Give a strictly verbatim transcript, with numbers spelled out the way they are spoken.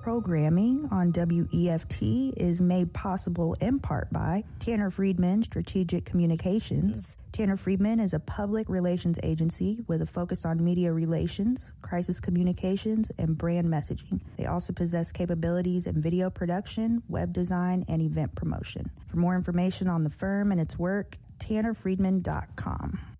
Programming on W E F T is made possible in part by Tanner Friedman Strategic Communications. Tanner Friedman is a public relations agency with a focus on media relations, crisis communications, and brand messaging. They also possess capabilities in video production, web design, and event promotion. For more information on the firm and its work, tanner friedman dot com.